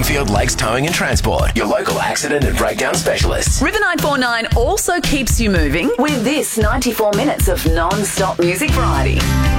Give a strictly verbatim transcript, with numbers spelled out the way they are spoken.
Winfield Lakes Towing and Transport, your local accident and breakdown specialists. River nine four nine also keeps you moving with this ninety-four minutes of non-stop music variety.